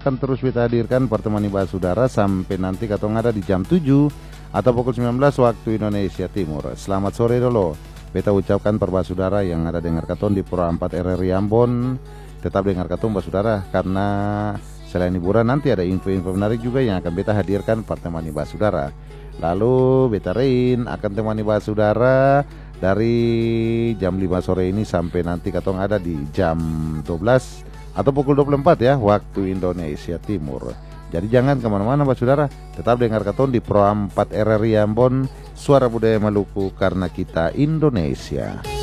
akan terus kita hadirkan pertemuan bahas saudara sampai nanti katong ada di jam 7 atau pukul 19 waktu Indonesia Timur. Selamat sore dulu. Beta ucapkan perbahas saudara yang ada dengar katong di Pro 4 RRI Ambon. Tetap dengar katong bahas saudara karena selain hiburan nanti ada info-info menarik juga yang akan beta hadirkan pertemuan bahas saudara. Lalu beta Rain akan temani bahas saudara dari jam 5 sore ini sampai nanti katong ada di jam 12 atau pukul 24 ya waktu Indonesia Timur. Jadi jangan kemana-mana Pak Saudara, tetap dengar katong di Pro 4 RRI Ambon, suara budaya Maluku karena kita Indonesia.